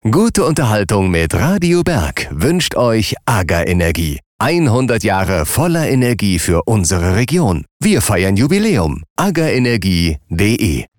Gute Unterhaltung mit Radio Berg wünscht euch AGA Energie. 100 Jahre voller Energie für unsere Region. Wir feiern Jubiläum. agaenergie.de